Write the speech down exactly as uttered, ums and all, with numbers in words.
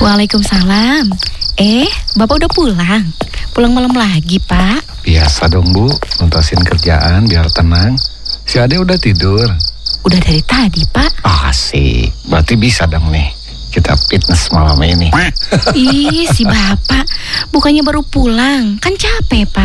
Waalaikumsalam. Eh, Bapak udah pulang? Pulang malam lagi, Pak? Biasa dong, Bu. Nuntasin kerjaan biar tenang. Si Ade udah tidur? Udah dari tadi, Pak. Ah, sih. Berarti bisa dong nih. Kita fitness malam ini. Ih, si Bapak. Bukannya baru pulang. Kan capek, Pak.